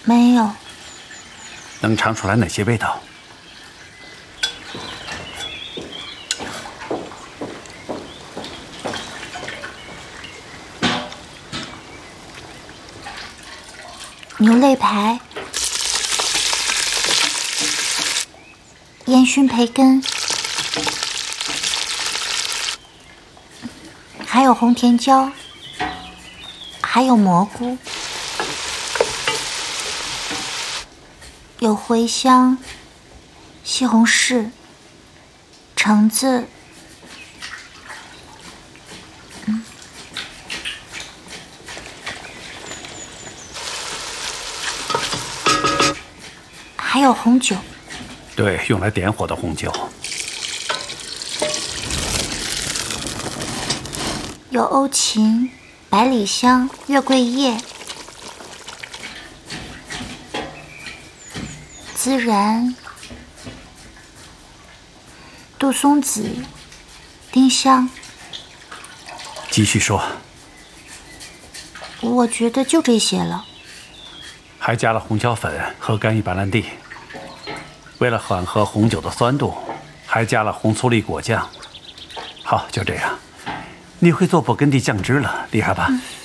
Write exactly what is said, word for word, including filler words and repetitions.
没有。 能尝出来哪些味道？ 牛肋排、烟熏培根，还有红甜椒，还有蘑菇，有茴香、西红柿、橙子，嗯，还有红酒。 对，用来点火的红酒。 有欧芹、百里香、月桂叶、孜然、杜松子、丁香。 继续说。 我觉得就这些了。 还加了红椒粉和干邑白兰地，为了缓和红酒的酸度，还加了红醋栗果酱。好，就这样。你会做勃艮第酱汁了，厉害吧？嗯